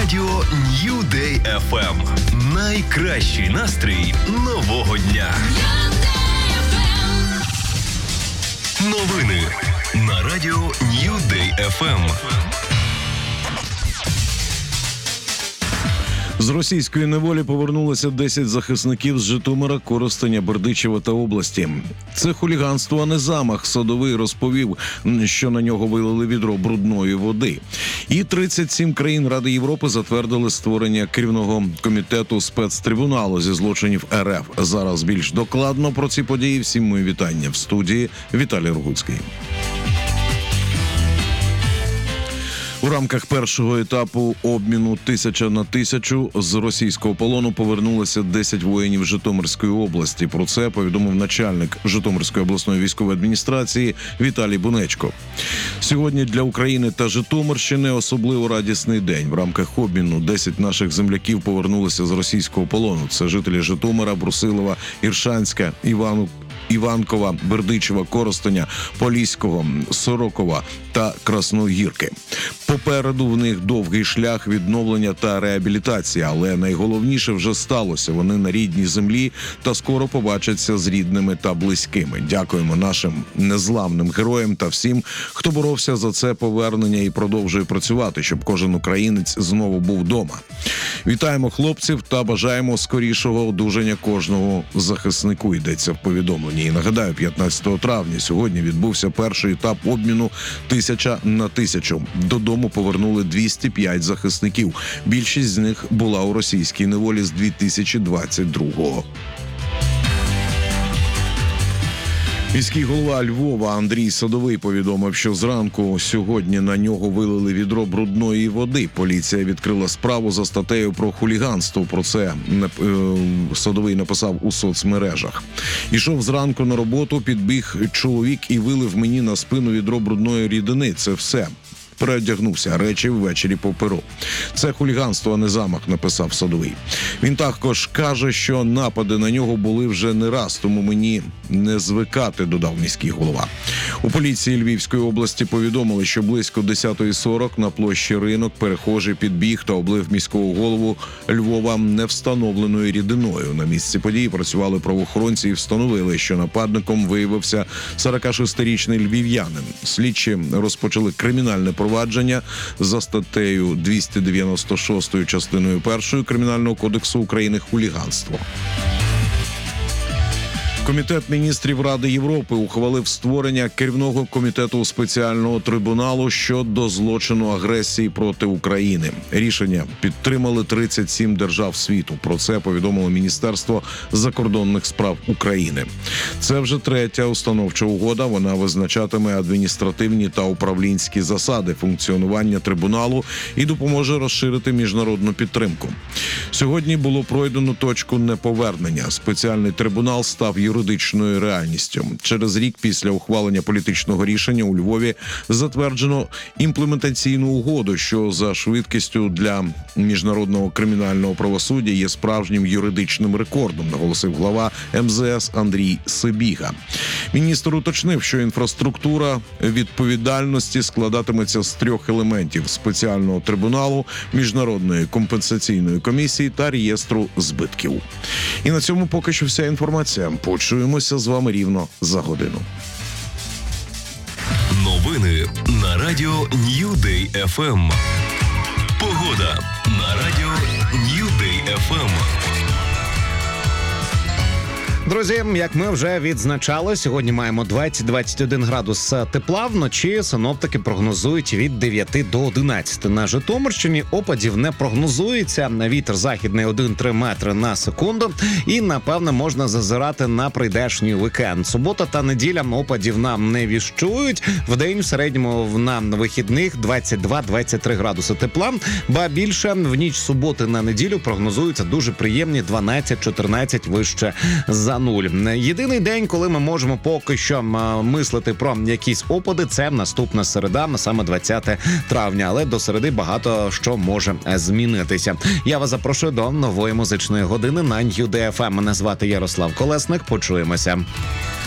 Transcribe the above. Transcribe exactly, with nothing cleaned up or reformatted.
Радіо Нью Дей еф ем. Найкращий настрій нового дня. Новини на Радіо Нью Дей еф ем. З російської неволі повернулося десять захисників з Житомира, Коростеня, Бердичева та області. Це хуліганство, а не замах. Садовий розповів, що на нього вилили відро брудної води. І тридцять сім країн Ради Європи затвердили створення керівного комітету спецтрибуналу зі злочинів ер еф. Зараз більш докладно про ці події. Всім мої вітання. В студії Віталій Рогуцький. У рамках першого етапу обміну тисяча на тисячу з російського полону повернулося десять воїнів Житомирської області. Про це повідомив начальник Житомирської обласної військової адміністрації Віталій Бунечко. Сьогодні для України та Житомирщини особливо радісний день. В рамках обміну десять наших земляків повернулися з російського полону. Це жителі Житомира, Брусилова, Іршанська, Івану Іванкова, Бердичева, Коростеня, Поліського, Сорокова та Красногірки. Попереду в них довгий шлях відновлення та реабілітації, але найголовніше вже сталося. Вони на рідній землі та скоро побачаться з рідними та близькими. Дякуємо нашим незламним героям та всім, хто боровся за це повернення і продовжує працювати, щоб кожен українець знову був вдома. Вітаємо хлопців та бажаємо скорішого одужання кожного захиснику, йдеться в повідомленні. І нагадаю, п'ятнадцятого травня сьогодні відбувся перший етап обміну тисяча на тисячу. Додому повернули двісті п'ять захисників. Більшість з них була у російській неволі з дві тисячі двадцять другого. Міський голова Львова Андрій Садовий повідомив, що зранку сьогодні на нього вилили відро брудної води. Поліція відкрила справу за статтею про хуліганство. Про це Садовий написав у соцмережах. Ішов зранку на роботу, підбіг чоловік і вилив мені на спину відро брудної рідини. Це все. Переодягнувся, речі ввечері по перу. Це хуліганство, а не замах, написав Садовий. Він також каже, що напади на нього були вже не раз, тому мені не звикати, додав міський голова. У поліції Львівської області повідомили, що близько десята сорок на площі Ринок перехожий підбіг та облив міського голову Львова невстановленою рідиною. На місці події працювали правоохоронці і встановили, що нападником виявився сорокашестирічний львів'янин. Слідчі розпочали кримінальне провадження за статтею двісті дев'яносто шість частиною першою Кримінального кодексу України «Хуліганство». Комітет міністрів Ради Європи ухвалив створення керівного комітету спеціального трибуналу щодо злочину агресії проти України. Рішення підтримали тридцять сім держав світу. Про це повідомило Міністерство закордонних справ України. Це вже третя установча угода. Вона визначатиме адміністративні та управлінські засади функціонування трибуналу і допоможе розширити міжнародну підтримку. Сьогодні було пройдено точку неповернення. Спеціальний трибунал став юридичним юридичною реальністю. Через рік після ухвалення політичного рішення у Львові затверджено імплементаційну угоду, що за швидкістю для міжнародного кримінального правосуддя є справжнім юридичним рекордом, наголосив глава ем зе ес Андрій Сибіга. Міністр уточнив, що інфраструктура відповідальності складатиметься з трьох елементів – спеціального трибуналу, міжнародної компенсаційної комісії та реєстру збитків. І на цьому поки що вся інформація. Почуємося з вами рівно за годину. Новини на Радіо Нью Дей еф ем. Погода на Радіо Нью Дей еф ем. Друзі, як ми вже відзначали, сьогодні маємо двадцять - двадцять один градус тепла. Вночі синоптики прогнозують від дев'яти до одинадцяти. На Житомирщині опадів не прогнозується. Вітер західний один - три метри на секунду. І, напевно, можна зазирати на прийдешній вікенд. Субота та неділя опадів нам не віщують. Вдень в середньому на вихідних двадцять два - двадцять три градуси тепла. Ба більше, в ніч суботи на неділю прогнозуються дуже приємні дванадцять - чотирнадцять вище за нуль. Єдиний день, коли ми можемо поки що мислити про якісь опади, це наступна середа, саме двадцяте травня. Але до середи багато що може змінитися. Я вас запрошую до нової музичної години на Нью Дей еф ем. Мене звати Ярослав Колесник. Почуємося.